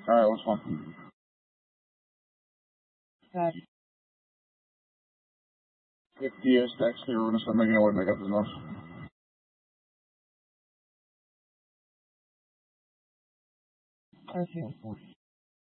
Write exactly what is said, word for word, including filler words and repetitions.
Alright, what's fun? Good. fifty years next year, we're gonna start making our way back up to the north. thirty or forty.